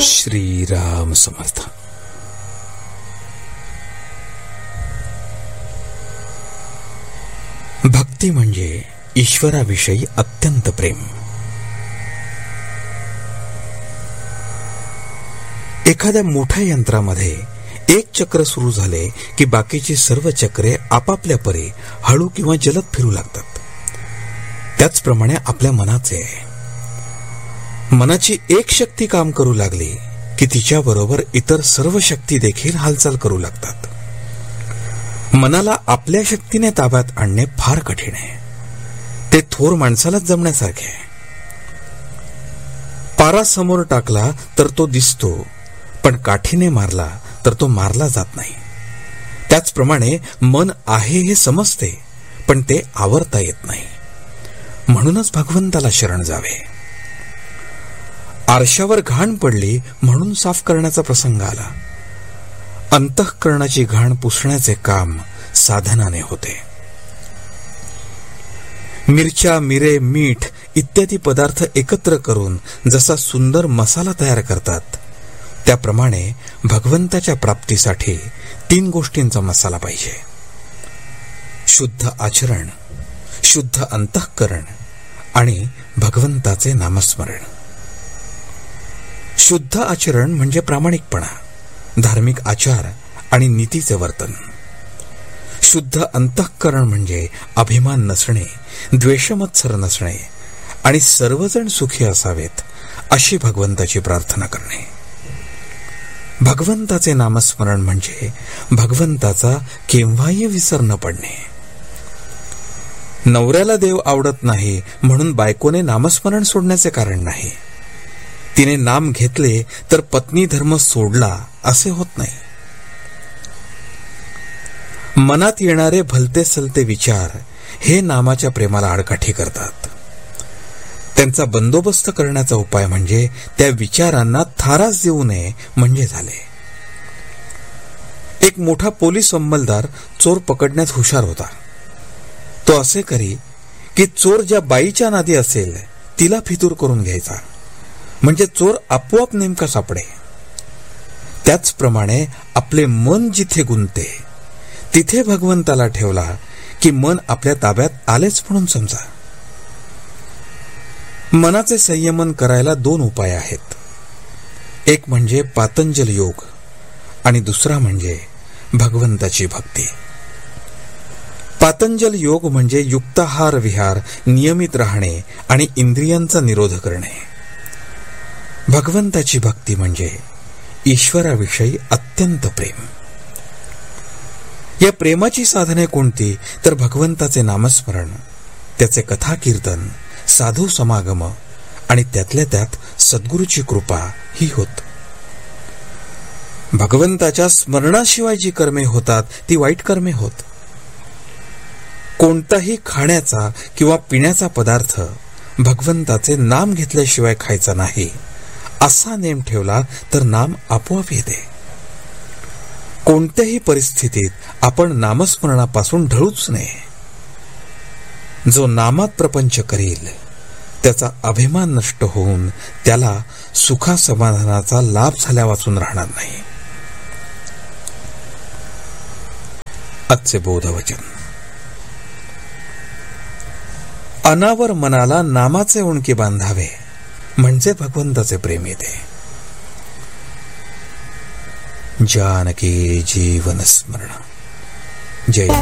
श्रीराम समर्थ. भक्ती म्हणजे ईश्वराविषयी अत्यंत प्रेम. एखाद्या मोठ्या यंत्रामध्ये एक चक्र सुरू झाले की बाकीची सर्व चक्रे आपापल्या परी हळू किंवा जलद फिरू लागतात. त्याचप्रमाणे आपल्या मनाची एक शक्ती काम करू लागली की तिच्याबरोबर इतर सर्व शक्ती देखील हालचाल करू लागतात. मनाला आपल्या शक्तीने ताब्यात आणणे फार कठीण आहे. ते थोर माणसालाच जमण्यासारखे आहे. पारा समोर टाकला तर तो दिसतो, पण काठीने मारला तर तो मारला जात नाही. त्याचप्रमाणे मन आहे हे समजते, पण ते आवरता येत नाही. म्हणूनच भगवंताला शरण जावे. आरशावर घाण पडली म्हणून साफ करण्याचा प्रसंग आला. अंतःकरणाची घाण पुसण्याचे काम साधनाने होते. मिरच्या, मिरे, मीठ इत्यादी पदार्थ एकत्र करून जसा सुंदर मसाला तयार करतात, त्याप्रमाणे भगवंताच्या प्राप्तीसाठी 3 गोष्टींचा मसाला पाहिजे: शुद्ध आचरण, शुद्ध अंतःकरण आणि भगवंताचे नामस्मरण. शुद्ध आचरण म्हणजे प्रामाणिकपणा, धार्मिक आचार आणि नीतीचे वर्तन. शुद्ध अंतःकरण म्हणजे अभिमान नसणे, द्वेषमत्सर नसणे आणि सर्वजण सुखी असावेत अशी भगवंताची प्रार्थना करणे. भगवंताचे नामस्मरण म्हणजे भगवंताचा केव्हाही विसर न पडणे. नवऱ्याला देव आवडत नाही म्हणून बायकोने नामस्मरण सोडण्याचे कारण नाही. तिने नाम घेतले तर पत्नी धर्म सोडला असे होत नाही. मनात येणारे भलते सलते विचार हे नामाच्या प्रेमाला आडकाठी करतात. त्यांचा बंदोबस्त करण्याचा उपाय म्हणजे त्या विचारांना थारास देऊ नये म्हणजे झाले. एक मोठा पोलीस अंमलदार चोर पकडण्यात हुशार होता. तो असे करी की चोर ज्या बाईच्या नादी असेल तिला फितूर करून घ्यायचा, म्हणजे चोर आपोआप नेमका सापडे. त्याचप्रमाणे आपले मन जिथे गुंते तिथे भगवंताला ठेवला की मन आपल्या ताब्यात आलेच म्हणून समजा. मनाचे संयमन करायला 2 उपाय आहेत. एक म्हणजे पातंजल योग आणि दुसरा म्हणजे भगवंताची भक्ती. पातंजल योग म्हणजे युक्ताहार विहार, नियमित राहणे आणि इंद्रियांचा निरोध करणे. भगवंताची भक्ती म्हणजे ईश्वराविषयी अत्यंत प्रेम. या प्रेमाची साधने कोणती तर भगवंताचे नामस्मरण, त्याचे कथा कीर्तन, साधू समागम आणि त्यातल्या त्यात सद्गुरूची कृपा ही होत. भगवंताच्या स्मरणाशिवाय जी कर्मे होतात ती वाईट कर्मे होत. कोणताही खाण्याचा किंवा पिण्याचा पदार्थ भगवंताचे नाम घेतल्याशिवाय खायचा नाही असा नेम ठेवला तर नाम आपोआप येते. कोणत्याही परिस्थितीत आपण नामस्मरणापासून ढळूच नये. जो नामात प्रपंच करील त्याचा अभिमान नष्ट होऊन त्याला सुखा समाधानाचा लाभ झाल्या वाचून राहणार नाही. आजचे बोधवचन: अनावर मनाला नामाचे ओंडके बांधावे म्हणजे भगवंताचे प्रेम येते. जानकी जीवन स्मरण. जय